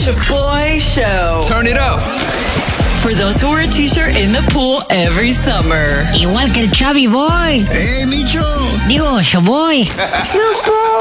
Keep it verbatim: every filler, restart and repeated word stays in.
Chaboy Show. Turn it up. For those who wear a t-shirt in the pool every summer. Igual que el Chubby Boy. Hey, Micho. Digo, Chaboy.